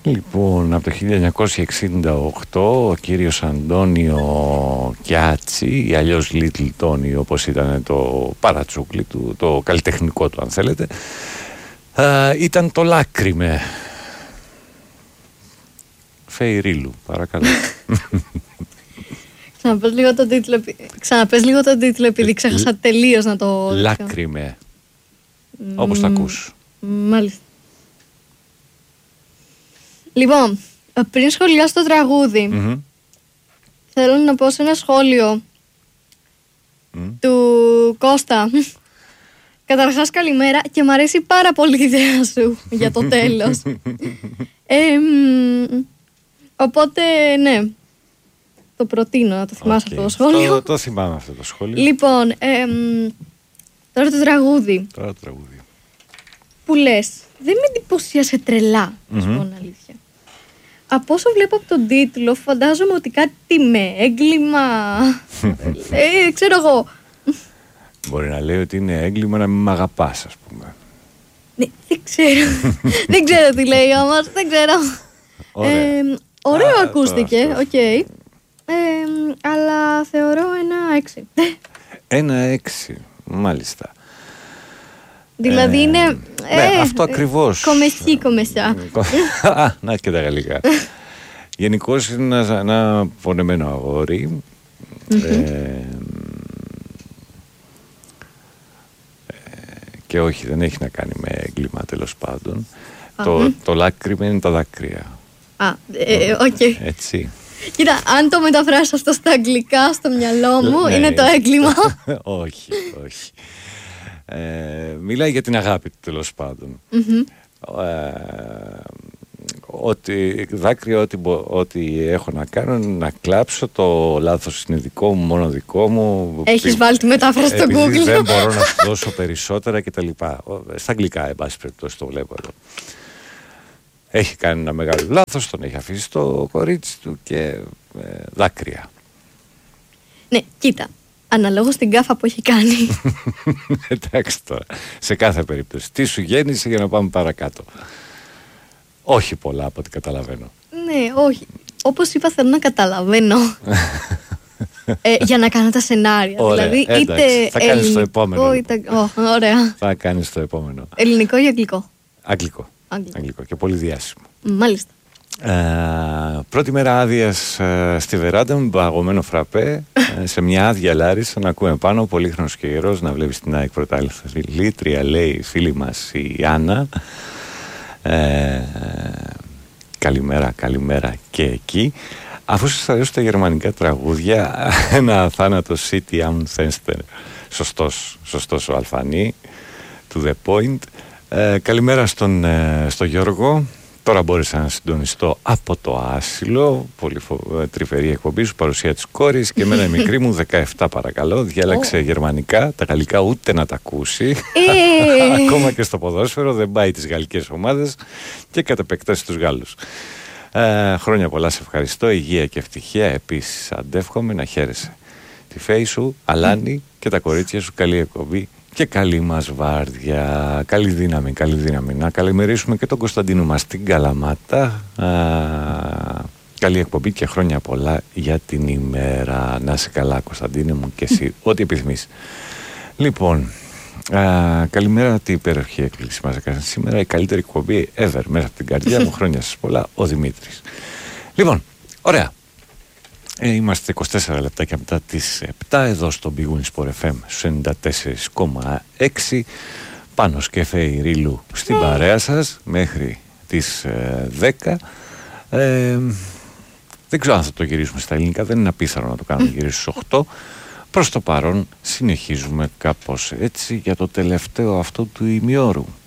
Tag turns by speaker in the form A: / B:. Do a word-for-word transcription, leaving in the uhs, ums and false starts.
A: Λοιπόν, από το χίλια εννιακόσια εξήντα οκτώ ο κύριος Αντώνιο Κιάτσι, ή αλλιώς Little Tony όπως ήταν το παρατσούκλι του, το καλλιτεχνικό του αν θέλετε, α, ήταν το Λάκριμε. Φεϊρίλου, παρακαλώ.
B: Ξαναπες λίγο τον τίτλο, Ξαναπες λίγο τον τίτλο επειδή ξέχασα τελείως να το...
A: Λάκριμε, όπως το ακούς.
B: Μάλιστα. Λοιπόν, πριν σχολιάσω το τραγούδι, mm-hmm. θέλω να πω σε ένα σχόλιο mm. του Κώστα. Καταρχάς καλημέρα και μου αρέσει πάρα πολύ η ιδέα σου για το τέλος. ε, οπότε ναι, το προτείνω να το θυμάσαι okay. αυτό το σχόλιο.
A: Το, το θυμάμαι αυτό το σχόλιο.
B: Λοιπόν, ε, τώρα το τραγούδι.
A: Τώρα το τραγούδι.
B: Που λες, δεν με εντυπωσίασε τρελά, να σου πω την αλήθεια. Από όσο βλέπω από τον τίτλο, φαντάζομαι ότι κάτι με έγκλημα. ε, ξέρω εγώ.
A: Μπορεί να λέει ότι είναι έγκλημα να μην μ' αγαπάς, ας πούμε.
B: Ναι, δεν ξέρω. δεν ξέρω τι λέει όμως, δεν ξέρω.
A: Ωραία.
B: Ε, ωραίο Α, ακούστηκε, οκ. Okay. Ε, αλλά θεωρώ ένα έξι.
A: Ένα έξι, μάλιστα.
B: Δηλαδή ε, είναι... Ε,
A: ναι, αυτό ακριβώς.
B: Κομεσί, κομεσά.
A: Α, να και τα γαλλικά. Γενικώς είναι ένα, ένα πονεμένο αγόρι. Mm-hmm. Ε, ε, και όχι, δεν έχει να κάνει με έγκλημα τέλος πάντων. Mm-hmm. Το, το Λάκριμε είναι τα δάκρυα.
B: Α, οκ. Ε, okay.
A: Έτσι.
B: Κοίτα, αν το μεταφράσω αυτό στα αγγλικά στο μυαλό μου, ναι, είναι το έγκλημα.
A: όχι, όχι. Ε, μιλάει για την αγάπη του τέλος πάντων. Mm-hmm. Ε, ότι δάκρυα, ό,τι, ό,τι έχω να κάνω είναι να κλάψω, το λάθος είναι δικό μου, μόνο δικό μου.
B: Έχεις βάλει τη μετάφραση στο Google.
A: Δεν μπορώ να σου δώσω περισσότερα κτλ. Στα αγγλικά, εν πάση περιπτώσει, το βλέπω εδώ. Έχει κάνει ένα μεγάλο λάθος, τον έχει αφήσει το κορίτσι του και ε, δάκρυα.
B: Ναι, κοίτα. Αναλόγως την γκάφα που έχει κάνει.
A: Εντάξει τώρα, σε κάθε περίπτωση. Τι σου γέννησε για να πάμε παρακάτω. Όχι πολλά από ό,τι καταλαβαίνω.
B: Ναι, όχι. Όπως είπα, θέλω να καταλαβαίνω. ε, για να κάνω τα σενάρια.
A: Ωραία,
B: δηλαδή,
A: εντάξει,
B: είτε
A: θα κάνεις ελληνικό, το επόμενο.
B: Είτε... Oh, ωραία.
A: Θα κάνεις το επόμενο.
B: Ελληνικό ή αγγλικό?
A: Αγγλικό. Αγγλικό. Αγγλικό και πολύ διάσημο.
B: Μάλιστα.
A: Ε, πρώτη μέρα άδειας ε, στη βεράντα με παγωμένο φραπέ ε, σε μια άδεια Λάρισα να ακούμε πάνω πολύχρονος και ιερός, να βλέπεις την ΑΕΚ πρωταθλήτρια, λέει η φίλη μας η Άννα. ε, καλημέρα, καλημέρα και εκεί. Αφού σας αρέσουν τα γερμανικά τραγούδια, ένα θάνατο City am Fenster, σωστός, σωστός ο Αλφανή to the point. ε, καλημέρα στον, ε, στο Γιώργο. Τώρα μπόρεσα να συντονιστώ από το άσυλο. Πολύ φο... τρυφερή εκπομπή σου, παρουσία της κόρης και εμένα η μικρή μου δεκαεπτά παρακαλώ. Διάλεξε oh. γερμανικά, τα γαλλικά ούτε να τα ακούσει.
B: Hey.
A: Ακόμα και στο ποδόσφαιρο δεν πάει τις γαλλικές ομάδες και κατ' επέκταση τους Γάλλους. Ε, χρόνια πολλά, σε ευχαριστώ. Υγεία και ευτυχία. Επίσης αντεύχομαι να χαίρεσαι τη φέη σου, Αλάνη και τα κορίτσια σου. Καλή εκπομπή και καλή μας βάρδια. Καλή δύναμη, καλή δύναμη. Να καλημερίσουμε και τον Κωνσταντίνο μας στην Καλαμάτα. Α, καλή εκπομπή και χρόνια πολλά για την ημέρα. Να είσαι καλά, Κωνσταντίνε μου, και εσύ ό,τι επιθυμείς. Λοιπόν, α, καλημέρα, τι υπέροχη έκκληση μας έκανε σήμερα. Η καλύτερη εκπομπή ever μέσα από την καρδιά μου. Χρόνια σας πολλά, ο Δημήτρης. Λοιπόν, ωραία. Ε, είμαστε είκοσι τέσσερα λεπτάκια μετά τις επτά εδώ στο Big Win Sport εφ εμ στους ενενήντα τέσσερα κόμμα έξι. Πάνος και Φεϊρίλου στην παρέα σας μέχρι τις ε, δέκα. Ε, δεν ξέρω αν θα το γυρίσουμε στα ελληνικά, δεν είναι απίθανο να το κάνουμε γυρίσει στις οκτώ. Προς το παρόν συνεχίζουμε κάπως έτσι για το τελευταίο αυτό του ημιώρου.